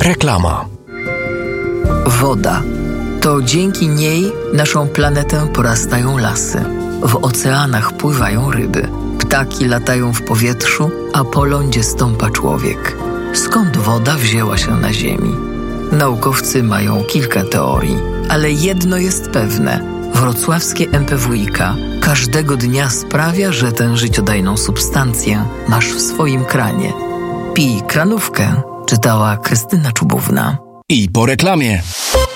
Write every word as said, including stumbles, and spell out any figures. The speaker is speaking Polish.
Reklama. Woda. To dzięki niej naszą planetę porastają lasy. W oceanach pływają ryby. Ptaki latają w powietrzu, a po lądzie stąpa człowiek. Skąd woda wzięła się na Ziemi? Naukowcy mają kilka teorii, ale jedno jest pewne. Wrocławskie M P W i K każdego dnia sprawia, że tę życiodajną substancję masz w swoim kranie. Pij kranówkę, czytała Krystyna Czubówna. I po reklamie.